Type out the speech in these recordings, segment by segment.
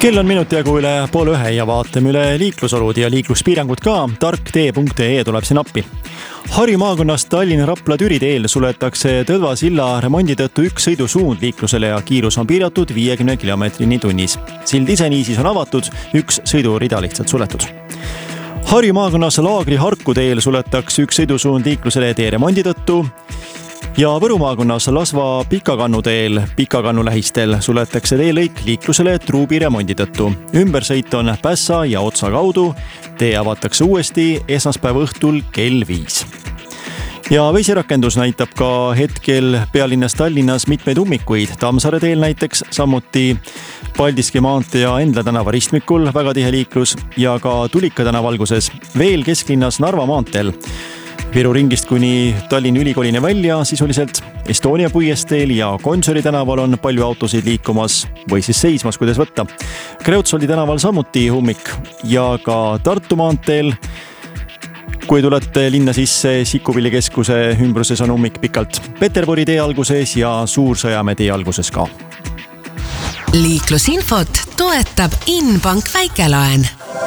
Kell on minuti jagu üle 12:30 ja vaatame üle liiklusolud ja liikluspiirangud ka. Tarktee.ee tuleb siin appi. Harju maakonnas Tallinna-Rapla-Türi teel suletakse Tõdva silla remondi tõttu üks sõidusuund liiklusele ja kiirus on piiratud 50 km/h tunnis. Sild ise niisiis on avatud, üks sõidurida lihtsalt suletud. Harju maakonnas Laagri Harku teel suletakse üks sõidusuund liiklusele tee remondi tõttu. Ja Võru maakonnas Lasva Pikakannu teel Pikakannu lähistel suletakse teelõik liiklusele truubi remondi tõttu. Ümbersõit on Pässa ja Otsa kaudu. Tee avatakse uuesti esmaspäeva õhtul kell 5. Ja vesirakendus näitab ka hetkel pealinnas Tallinnas mitmeid ummikuid. Tammsaare teel näiteks, samuti Paldiski maantee ja Endla tänava ristmikul väga tihe liiklus ja ka Tulika tänava alguses. Veel kesklinnas Narva maanteel. Viru ringist kuni Tallinna Ülikoolini välja sisuliselt. Estonia puiesteel ja Gonsiori tänaval on palju autosid liikumas või siis seismas, kuidas võtta. Kreutzwaldi tänaval samuti ummik ja ka Tartu maanteel. Kui tulete linna sisse, Sikupilli keskuse ümbruses on ummik pikalt. Peterburi tee alguses ja Suur-Sõjamäe tee alguses ka. Liiklusinfot toetab Inbank väikelaen.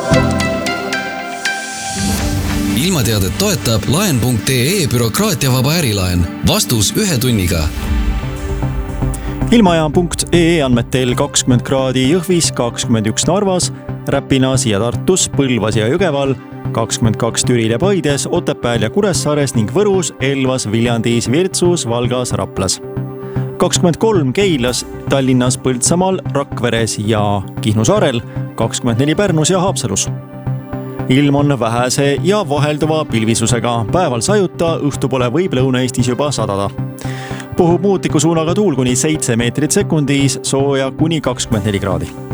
Ilmateadet toetab laen.ee bürokraatiavaba ärilaen. Vastus 1 tunniga. Ilmaja.ee andmetel 20 kraadi Jõhvis, 21 Narvas, Räpinas ja Tartus, Põlvas ja Jõgeval, 22 Türil ja Paides, Otepääl ja Kuressaares ning Võrus, Elvas, Viljandis, Virtsus, Valgas, Raplas. 23 Keilas, Tallinnas, Põltsamaal, Rakveres ja Kihnu saarel, 24 Pärnus ja Haapsalus. Ilm on vähese ja vahelduva pilvisusega. Päeval sajuta, õhtupole võib Lõuna-Eestis juba sadada. Puhub muutiku suunaga tuul kuni 7 meetrit sekundis, sooja kuni 24 kraadi.